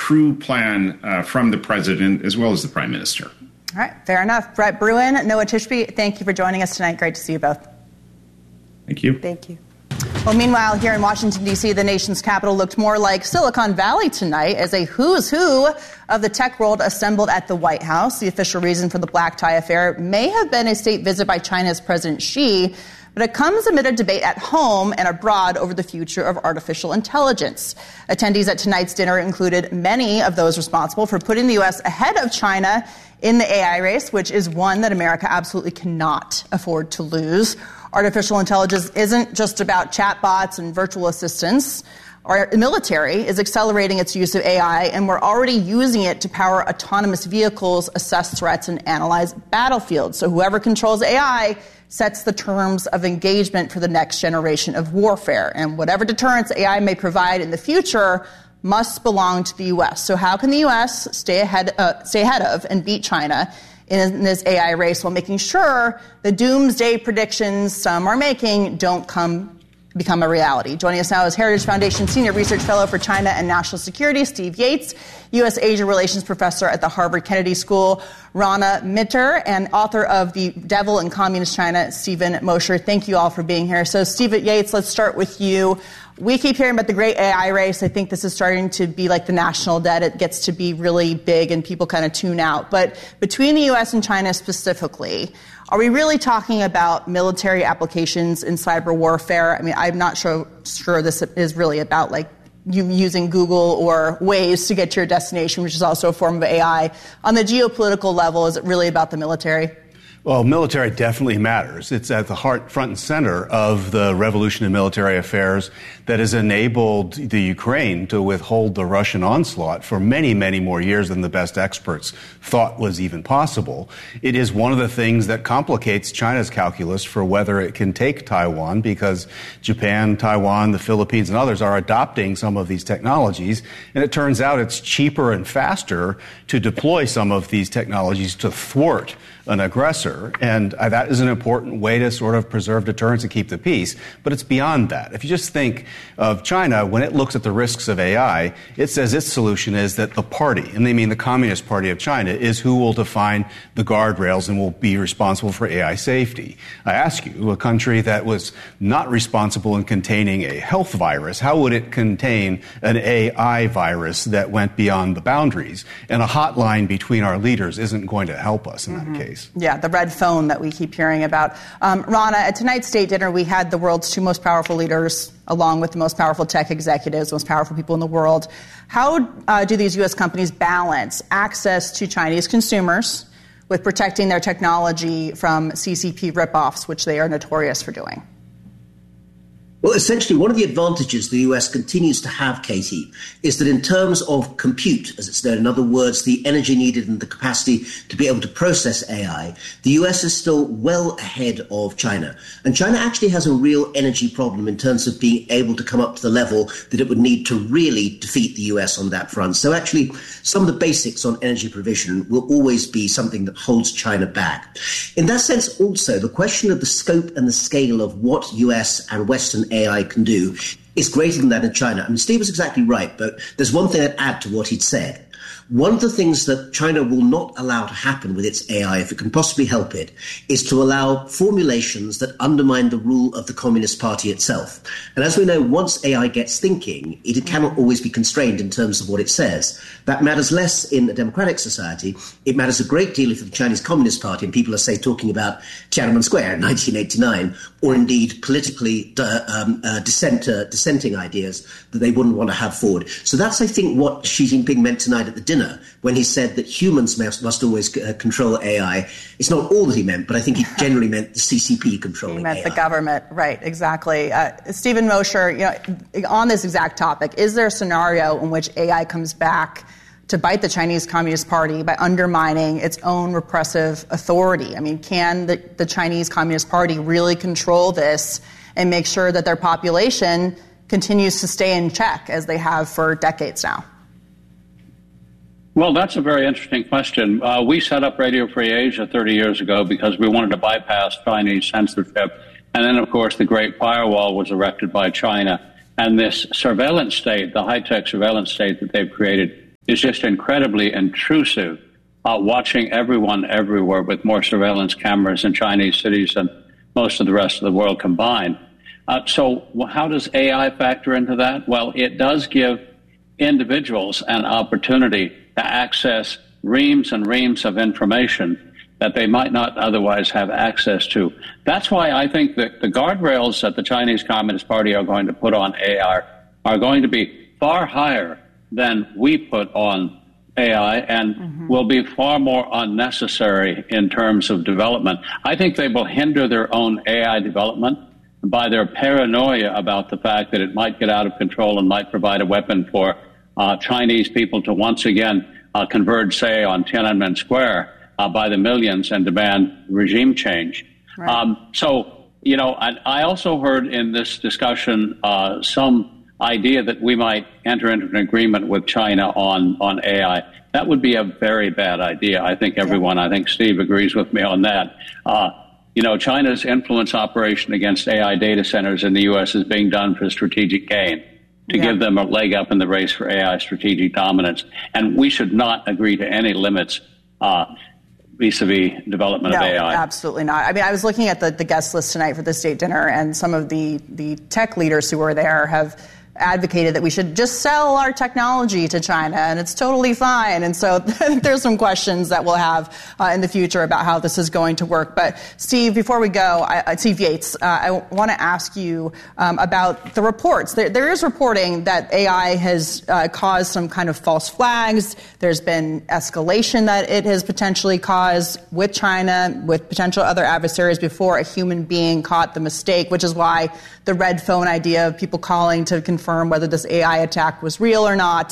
true plan from the president as well as the prime minister. All right, fair enough. Brett Bruen, Noah Tishby, thank you for joining us tonight. Great to see you both. Thank you. Thank you. Well, meanwhile, here in Washington, D.C., the nation's capital looked more like Silicon Valley tonight as a who's who of the tech world assembled at the White House. The official reason for the black tie affair may have been a state visit by China's President Xi, but it comes amid a debate at home and abroad over the future of artificial intelligence. Attendees at tonight's dinner included many of those responsible for putting the U.S. ahead of China in the AI race, which is one that America absolutely cannot afford to lose. Artificial intelligence isn't just about chatbots and virtual assistants. Our military is accelerating its use of AI, and we're already using it to power autonomous vehicles, assess threats, and analyze battlefields. So whoever controls AI sets the terms of engagement for the next generation of warfare. And whatever deterrence AI may provide in the future must belong to the U.S. So how can the U.S. stay ahead of and beat China in this AI race while making sure the doomsday predictions some are making don't become a reality? Joining us now is Heritage Foundation Senior Research Fellow for China and National Security, Steve Yates, U.S.-Asia Relations Professor at the Harvard Kennedy School, Rana Mitter, and author of The Devil in Communist China, Stephen Mosher. Thank you all for being here. So, Stephen Yates, let's start with you. We keep hearing about the great AI race. I think this is starting to be like the national debt. It gets to be really big and people kind of tune out. But between the U.S. and China specifically, are we really talking about military applications in cyber warfare? I mean, I'm not sure this is really about like you using Google or Waze to get to your destination, which is also a form of AI. On the geopolitical level, is it really about the military? Well, military definitely matters. It's at the heart, front and center of the revolution in military affairs that has enabled the Ukraine to withhold the Russian onslaught for many, many more years than the best experts thought was even possible. It is one of the things that complicates China's calculus for whether it can take Taiwan, because Japan, Taiwan, the Philippines, and others are adopting some of these technologies. And it turns out it's cheaper and faster to deploy some of these technologies to thwart an aggressor. And that is an important way to sort of preserve deterrence and keep the peace. But it's beyond that. If you just think of China, when it looks at the risks of AI, it says its solution is that the party, and they mean the Communist Party of China, is who will define the guardrails and will be responsible for AI safety. I ask you, a country that was not responsible in containing a health virus, how would it contain an AI virus that went beyond the boundaries? And a hotline between our leaders isn't going to help us in that case. Yeah, the red phone that we keep hearing about. Rana, at tonight's state dinner, we had the world's two most powerful leaders, along with the most powerful tech executives, most powerful people in the world. How do these U.S. companies balance access to Chinese consumers with protecting their technology from CCP ripoffs, which they are notorious for doing? Well, essentially, one of the advantages the US continues to have, Katie, is that in terms of compute, as it's known, in other words, the energy needed and the capacity to be able to process AI, the US is still well ahead of China. And China actually has a real energy problem in terms of being able to come up to the level that it would need to really defeat the US on that front. So actually, some of the basics on energy provision will always be something that holds China back. In that sense, also, the question of the scope and the scale of what US and Western AI can do is greater than that in China. I mean, Steve was exactly right, but there's one thing I'd add to what he'd said. One of the things that China will not allow to happen with its AI, if it can possibly help it, is to allow formulations that undermine the rule of the Communist Party itself. And as we know, once AI gets thinking, it cannot always be constrained in terms of what it says. That matters less in a democratic society. It matters a great deal for the Chinese Communist Party, and people are, say, talking about Tiananmen Square in 1989, or indeed politically dissenting ideas that they wouldn't want to have forward. So that's, I think, what Xi Jinping meant tonight at the dinner when he said that humans must always control AI. It's not all that he meant, but I think he generally meant the CCP controlling AI. He meant the government, right, exactly. Stephen Mosher, on this exact topic, is there a scenario in which AI comes back to bite the Chinese Communist Party by undermining its own repressive authority? I mean, can the Chinese Communist Party really control this and make sure that their population continues to stay in check as they have for decades now? Well, that's a very interesting question. We set up Radio Free Asia 30 years ago because we wanted to bypass Chinese censorship. And then, of course, the Great Firewall was erected by China. And this surveillance state, the high-tech surveillance state that they've created, is just incredibly intrusive, watching everyone everywhere with more surveillance cameras in Chinese cities than most of the rest of the world combined. So how does AI factor into that? Well, it does give individuals an opportunity to access reams and reams of information that they might not otherwise have access to. That's why I think that the guardrails that the Chinese Communist Party are going to put on AI are going to be far higher than we put on AI and will be far more unnecessary in terms of development. I think they will hinder their own AI development by their paranoia about the fact that it might get out of control and might provide a weapon for Chinese people to once again converge, say, on Tiananmen Square by the millions and demand regime change. Right. I also heard in this discussion some idea that we might enter into an agreement with China on AI. That would be a very bad idea. I think I think Steve agrees with me on that. China's influence operation against AI data centers in the U.S. is being done for strategic gain, to give them a leg up in the race for AI strategic dominance. And we should not agree to any limits vis-a-vis development of AI. Absolutely not. I mean, I was looking at the guest list tonight for the state dinner, and some of the tech leaders who were there have advocated that we should just sell our technology to China, and it's totally fine. And so there's some questions that we'll have in the future about how this is going to work. But Steve, before we go, Steve Yates, I want to ask you about the reports. There is reporting that AI has caused some kind of false flags. There's been escalation that it has potentially caused with China, with potential other adversaries before a human being caught the mistake, which is why the red phone idea of people calling to confirm whether this AI attack was real or not.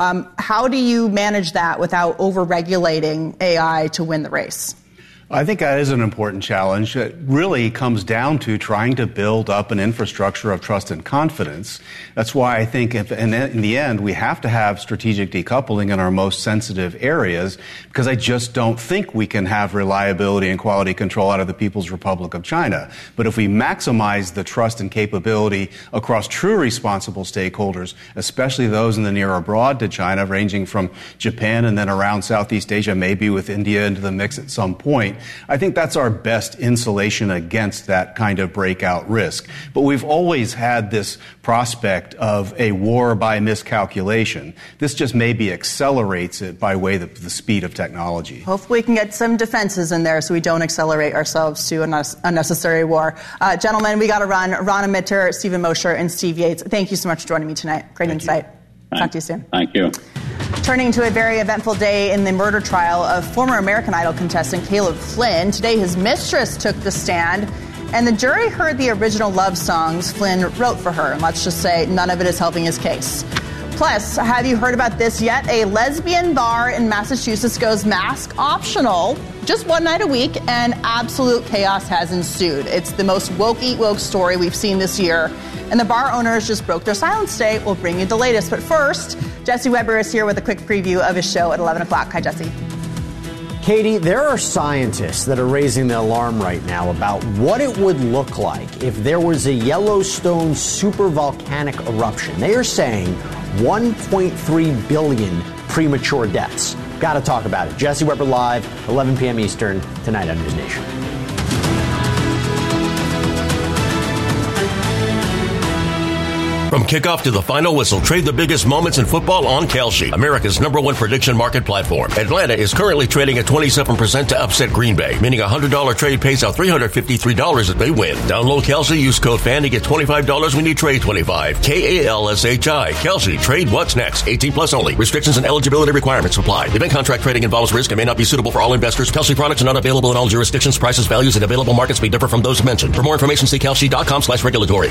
How do you manage that without over-regulating AI to win the race? I think that is an important challenge. It really comes down to trying to build up an infrastructure of trust and confidence. That's why I think in the end, we have to have strategic decoupling in our most sensitive areas, because I just don't think we can have reliability and quality control out of the People's Republic of China. But if we maximize the trust and capability across true responsible stakeholders, especially those in the near or abroad to China, ranging from Japan and then around Southeast Asia, maybe with India into the mix at some point, I think that's our best insulation against that kind of breakout risk. But we've always had this prospect of a war by miscalculation. This just maybe accelerates it by way of the speed of technology. Hopefully we can get some defenses in there so we don't accelerate ourselves to an unnecessary war. Gentlemen, we got to run. Rana Mitter, Stephen Mosher, and Steve Yates, thank you so much for joining me tonight. Great insight. Talk to you soon. Thank you. Turning to a very eventful day in the murder trial of former American Idol contestant Caleb Flynn. Today, his mistress took the stand, and the jury heard the original love songs Flynn wrote for her. And let's just say none of it is helping his case. Plus, have you heard about this yet? A lesbian bar in Massachusetts goes mask optional just one night a week, and absolute chaos has ensued. It's the most woke eat woke story we've seen this year. And the bar owners just broke their silence today. We'll bring you the latest. But first, Jesse Weber is here with a quick preview of his show at 11 o'clock. Hi, Jesse. Katie, there are scientists that are raising the alarm right now about what it would look like if there was a Yellowstone supervolcanic eruption. They are saying 1.3 billion premature deaths. Got to talk about it. Jesse Weber live, 11 p.m. Eastern, tonight on News Nation. From kickoff to the final whistle, trade the biggest moments in football on Kalshi, America's #1 prediction market platform. Atlanta is currently trading at 27% to upset Green Bay, meaning a $100 trade pays out $353 if they win. Download Kalshi, use code FAN to get $25 when you trade 25. KALSHI. Kalshi. Trade what's next. 18 plus only. Restrictions and eligibility requirements apply. Event contract trading involves risk and may not be suitable for all investors. Kalshi products are not available in all jurisdictions. Prices, values, and available markets may differ from those mentioned. For more information, see kalshi.com/regulatory.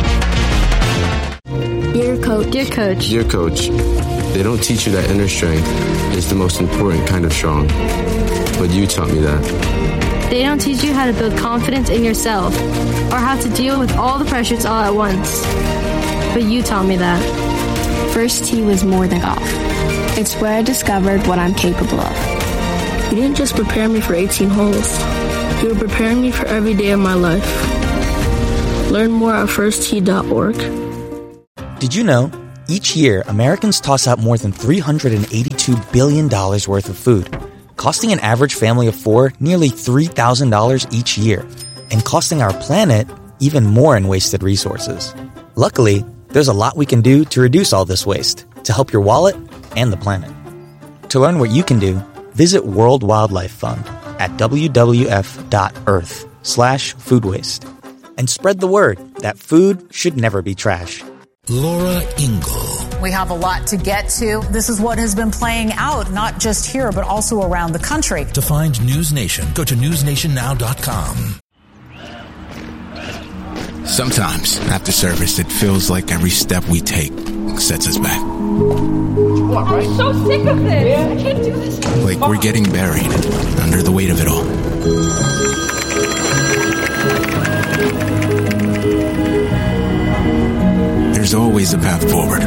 Dear Coach. Dear Coach, they don't teach you that inner strength is the most important kind of strong. But you taught me that. They don't teach you how to build confidence in yourself or how to deal with all the pressures all at once. But you taught me that. First tee was more than golf. It's where I discovered what I'm capable of. You didn't just prepare me for 18 holes. You were preparing me for every day of my life. Learn more at firsttee.org. Did you know Each year, Americans toss out more than $382 billion worth of food, costing an average family of 4 nearly $3,000 each year, and costing our planet even more in wasted resources. Luckily, there's a lot we can do to reduce all this waste, to help your wallet and the planet. To learn what you can do, visit World Wildlife Fund at wwf.earth/food waste. And spread the word that food should never be trash. Laura Ingle. We have a lot to get to. This is what has been playing out, not just here, but also around the country. To find News Nation, go to newsnationnow.com. Sometimes, after service, it feels like every step we take sets us back. I'm so sick of this. I can't do this. Like we're getting buried under the weight of it all. There's always a path forward.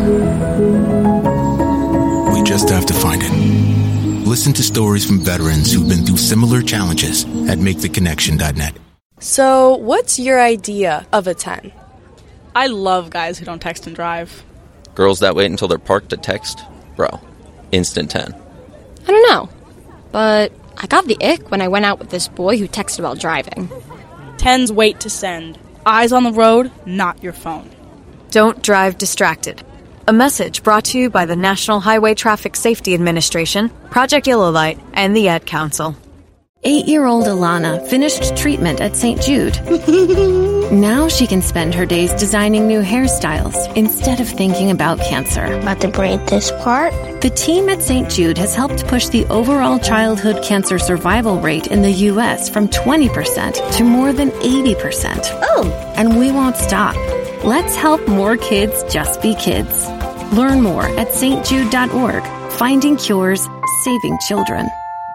We just have to find it. Listen to stories from veterans who've been through similar challenges at MakeTheConnection.net. So, what's your idea of a 10? I love guys who don't text and drive. Girls that wait until they're parked to text? Bro, instant 10. I don't know, but I got the ick when I went out with this boy who texted while driving. 10s wait to send. Eyes on the road, not your phone. Don't drive distracted. A message brought to you by the National Highway Traffic Safety Administration, Project Yellow Light, and the Ad Council. 8-year-old Alana finished treatment at St. Jude. Now she can spend her days designing new hairstyles instead of thinking about cancer. About to braid this part? The team at St. Jude has helped push the overall childhood cancer survival rate in the U.S. from 20% to more than 80%. Oh! And we won't stop. Let's help more kids just be kids. Learn more at stjude.org. Finding cures, saving children.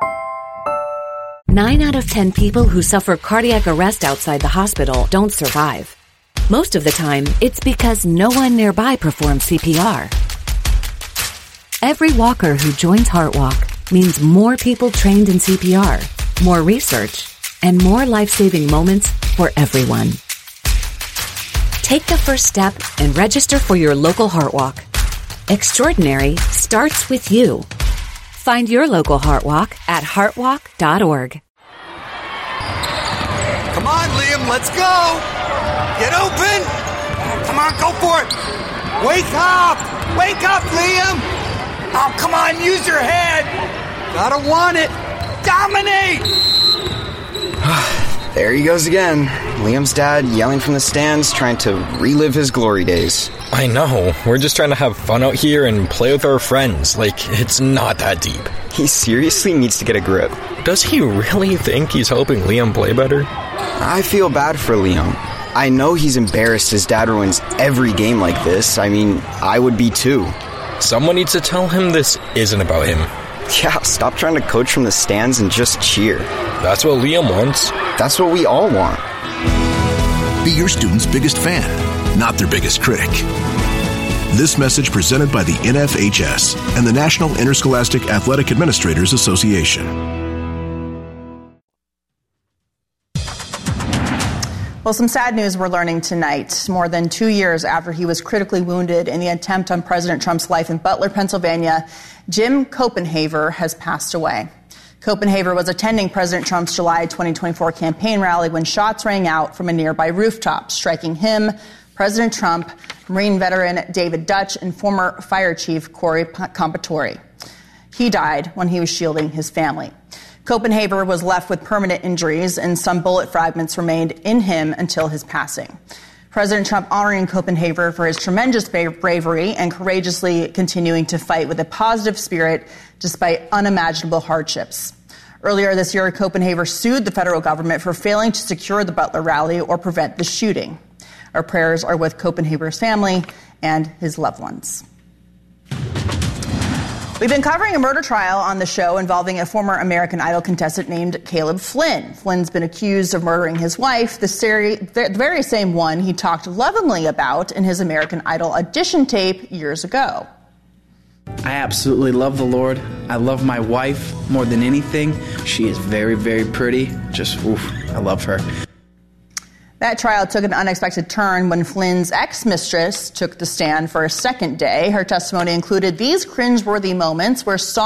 9 out of 10 people who suffer cardiac arrest outside the hospital don't survive. Most of the time, it's because no one nearby performs CPR. Every walker who joins HeartWalk means more people trained in CPR, more research, and more life-saving moments for everyone. Take the first step and register for your local HeartWalk. Extraordinary starts with you. Find your local HeartWalk at heartwalk.org. Come on, Liam, let's go! Get open! Come on, go for it! Wake up! Wake up, Liam! Oh, come on, use your head! Gotta want it! Dominate! There he goes again. Liam's dad yelling from the stands, trying to relive his glory days. I know. We're just trying to have fun out here and play with our friends. Like, it's not that deep. He seriously needs to get a grip. Does he really think he's helping Liam play better? I feel bad for Liam. I know he's embarrassed his dad ruins every game like this. I mean, I would be too. Someone needs to tell him this isn't about him. Yeah, stop trying to coach from the stands and just cheer. That's what Liam wants. That's what we all want. Be your student's biggest fan, not their biggest critic. This message presented by the NFHS and the National Interscholastic Athletic Administrators Association. Well, some sad news we're learning tonight. More than 2 years after he was critically wounded in the attempt on President Trump's life in Butler, Pennsylvania, Jim Copenhaver has passed away. Copenhaver was attending President Trump's July 2024 campaign rally when shots rang out from a nearby rooftop, striking him, President Trump, Marine veteran David Dutch, and former fire chief Corey Compatore. He died when he was shielding his family. Copenhaver was left with permanent injuries, and some bullet fragments remained in him until his passing. President Trump honoring Copenhaver for his tremendous bravery and courageously continuing to fight with a positive spirit despite unimaginable hardships. Earlier this year, Copenhaver sued the federal government for failing to secure the Butler rally or prevent the shooting. Our prayers are with Copenhaver's family and his loved ones. We've been covering a murder trial on the show involving a former American Idol contestant named Caleb Flynn. Flynn's been accused of murdering his wife, the very same one he talked lovingly about in his American Idol audition tape years ago. I absolutely love the Lord. I love my wife more than anything. She is very, very pretty. Just, oof, I love her. That trial took an unexpected turn when Flynn's ex-mistress took the stand for a second day. Her testimony included these cringeworthy moments where